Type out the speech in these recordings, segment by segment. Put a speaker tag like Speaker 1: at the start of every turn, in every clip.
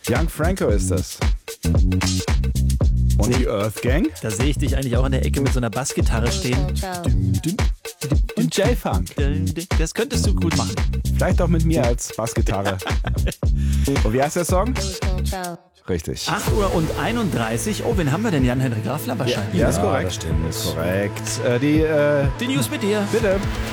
Speaker 1: Young Franco ist das. Und die Earth Gang?
Speaker 2: Da sehe ich dich eigentlich auch in der Ecke mit so einer Bassgitarre stehen.
Speaker 1: Und J-Funk.
Speaker 2: Das könntest du gut machen.
Speaker 1: Vielleicht auch mit mir als Bassgitarre. Und wie heißt der Song? Richtig.
Speaker 2: 8:31 Uhr. Oh, wen haben wir denn? Jan-Henrik Raffler wahrscheinlich.
Speaker 1: Ja, ist korrekt.
Speaker 3: Das stimmt.
Speaker 1: Ist korrekt. Die
Speaker 2: News mit dir.
Speaker 1: Bitte.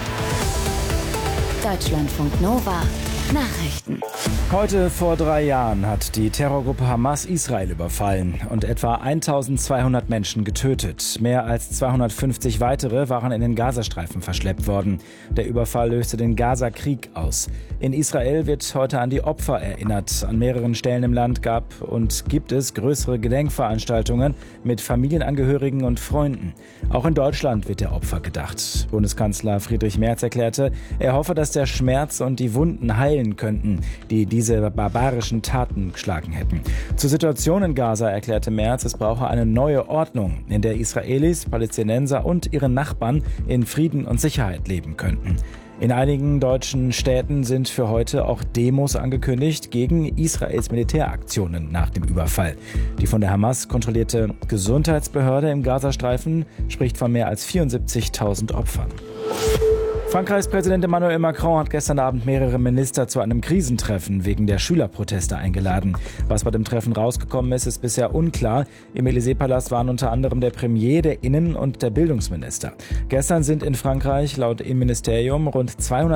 Speaker 4: Deutschlandfunk Nova. Nachrichten.
Speaker 3: Heute vor 3 Jahren hat die Terrorgruppe Hamas Israel überfallen und etwa 1200 Menschen getötet. Mehr als 250 weitere waren in den Gazastreifen verschleppt worden. Der Überfall löste den Gaza-Krieg aus. In Israel wird heute an die Opfer erinnert. An mehreren Stellen im Land gab und gibt es größere Gedenkveranstaltungen mit Familienangehörigen und Freunden. Auch in Deutschland wird der Opfer gedacht. Bundeskanzler Friedrich Merz erklärte, er hoffe, dass der Schmerz und die Wunden heilen könnten, die diese barbarischen Taten geschlagen hätten. Zur Situation in Gaza erklärte Merz, es brauche eine neue Ordnung, in der Israelis, Palästinenser und ihre Nachbarn in Frieden und Sicherheit leben könnten. In einigen deutschen Städten sind für heute auch Demos angekündigt gegen Israels Militäraktionen nach dem Überfall. Die von der Hamas kontrollierte Gesundheitsbehörde im Gazastreifen spricht von mehr als 74.000 Opfern. Frankreichs Präsident Emmanuel Macron hat gestern Abend mehrere Minister zu einem Krisentreffen wegen der Schülerproteste eingeladen. Was bei dem Treffen rausgekommen ist, ist bisher unklar. Im Élysée-Palast waren unter anderem der Premier, der Innen- und der Bildungsminister. Gestern sind in Frankreich laut Innenministerium rund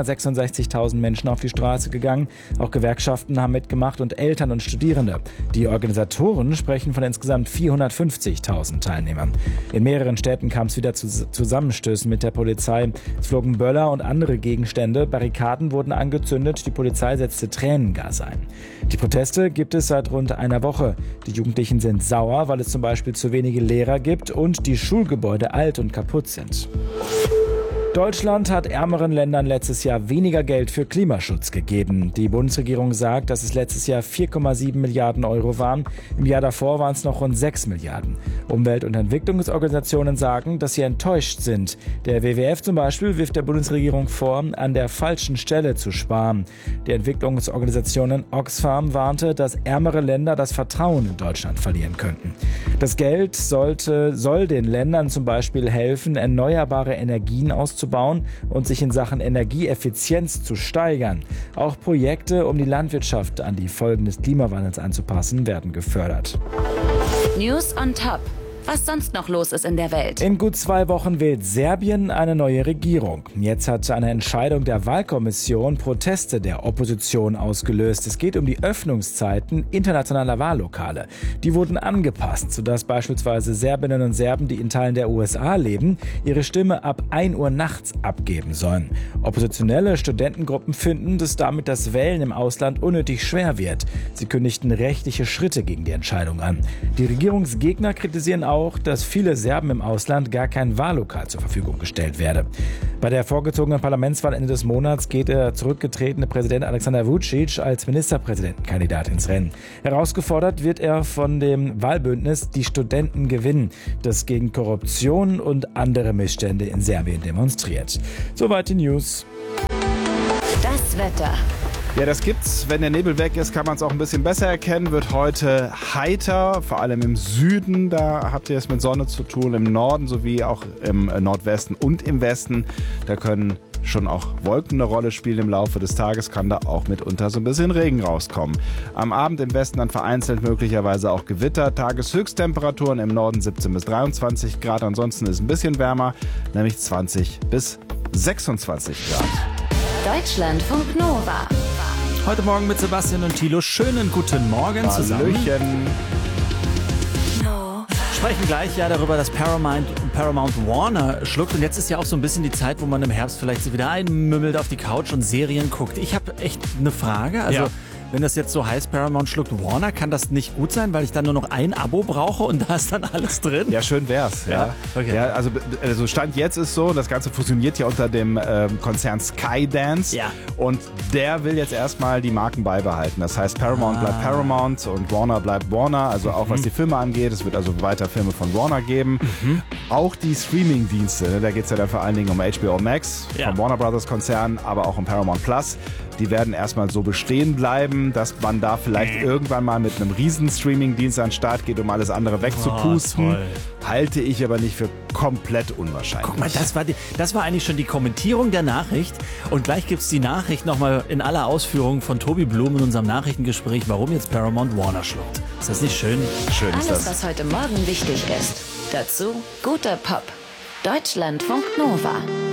Speaker 3: 266.000 Menschen auf die Straße gegangen. Auch Gewerkschaften haben mitgemacht und Eltern und Studierende. Die Organisatoren sprechen von insgesamt 450.000 Teilnehmern. In mehreren Städten kam es wieder zu Zusammenstößen mit der Polizei. Es flogen Böller und andere Gegenstände, Barrikaden wurden angezündet, die Polizei setzte Tränengas ein. Die Proteste gibt es seit rund einer Woche. Die Jugendlichen sind sauer, weil es zum Beispiel zu wenige Lehrer gibt und die Schulgebäude alt und kaputt sind. Deutschland hat ärmeren Ländern letztes Jahr weniger Geld für Klimaschutz gegeben. Die Bundesregierung sagt, dass es letztes Jahr 4,7 Milliarden Euro waren. Im Jahr davor waren es noch rund 6 Milliarden. Umwelt- und Entwicklungsorganisationen sagen, dass sie enttäuscht sind. Der WWF zum Beispiel wirft der Bundesregierung vor, an der falschen Stelle zu sparen. Die Entwicklungsorganisation Oxfam warnte, dass ärmere Länder das Vertrauen in Deutschland verlieren könnten. Das Geld soll den Ländern zum Beispiel helfen, erneuerbare Energien auszubauen und sich in Sachen Energieeffizienz zu steigern. Auch Projekte, um die Landwirtschaft an die Folgen des Klimawandels anzupassen, werden gefördert.
Speaker 4: News on Top. Was sonst noch los ist in der Welt.
Speaker 3: In gut 2 Wochen wählt Serbien eine neue Regierung. Jetzt hat eine Entscheidung der Wahlkommission Proteste der Opposition ausgelöst. Es geht um die Öffnungszeiten internationaler Wahllokale. Die wurden angepasst, sodass beispielsweise Serbinnen und Serben, die in Teilen der USA leben, ihre Stimme ab 1 Uhr nachts abgeben sollen. Oppositionelle Studentengruppen finden, dass damit das Wählen im Ausland unnötig schwer wird. Sie kündigten rechtliche Schritte gegen die Entscheidung an. Die Regierungsgegner kritisieren auch, dass viele Serben im Ausland gar kein Wahllokal zur Verfügung gestellt werde. Bei der vorgezogenen Parlamentswahl Ende des Monats geht der zurückgetretene Präsident Alexander Vučić als Ministerpräsidentenkandidat ins Rennen. Herausgefordert wird er von dem Wahlbündnis Die Studenten gewinnen, das gegen Korruption und andere Missstände in Serbien demonstriert. Soweit die News.
Speaker 4: Das Wetter.
Speaker 1: Ja, das gibt's. Wenn der Nebel weg ist, kann man es auch ein bisschen besser erkennen. Wird heute heiter, vor allem im Süden. Da habt ihr es mit Sonne zu tun. Im Norden sowie auch im Nordwesten und im Westen. Da können schon auch Wolken eine Rolle spielen im Laufe des Tages. Kann da auch mitunter so ein bisschen Regen rauskommen. Am Abend im Westen dann vereinzelt möglicherweise auch Gewitter. Tageshöchsttemperaturen im Norden 17 bis 23 Grad. Ansonsten ist es ein bisschen wärmer, nämlich 20 bis 26 Grad.
Speaker 4: Deutschlandfunk Nova.
Speaker 2: Heute Morgen mit Sebastian und Thilo. Schönen guten Morgen zusammen.
Speaker 1: Hallöchen.
Speaker 2: Sprechen gleich ja darüber, dass Paramount Warner schluckt. Und jetzt ist ja auch so ein bisschen die Zeit, wo man im Herbst vielleicht so wieder einmümmelt auf die Couch und Serien guckt. Ich habe echt eine Frage. Also wenn das jetzt so heißt, Paramount schluckt Warner, kann das nicht gut sein, weil ich dann nur noch ein Abo brauche und da ist dann alles drin?
Speaker 1: Ja, schön wär's. Ja.
Speaker 2: Okay.
Speaker 1: Ja, also Stand jetzt ist so, das Ganze fusioniert ja unter dem Konzern Skydance.
Speaker 2: Ja.
Speaker 1: Und der will jetzt erstmal die Marken beibehalten. Das heißt, Paramount bleibt Paramount und Warner bleibt Warner. Also auch was die Filme angeht. Es wird also weiter Filme von Warner geben. Auch die Streaming-Dienste, da geht es ja dann vor allen Dingen um HBO Max vom Warner Brothers Konzern, aber auch um Paramount Plus. die werden erstmal so bestehen bleiben, dass man da vielleicht irgendwann mal mit einem riesen Streaming-Dienst an den Start geht, um alles andere wegzupusten. Halte ich aber nicht für komplett unwahrscheinlich.
Speaker 2: Guck mal, das war eigentlich schon die Kommentierung der Nachricht. Und gleich gibt es die Nachricht nochmal in aller Ausführung von Tobi Blum in unserem Nachrichtengespräch, warum jetzt Paramount Warner schluckt. Ist das nicht schön?
Speaker 1: Schön ist
Speaker 4: Alles,
Speaker 1: das.
Speaker 4: was heute Morgen wichtig ist. Dazu guter Pop. Deutschlandfunk Nova.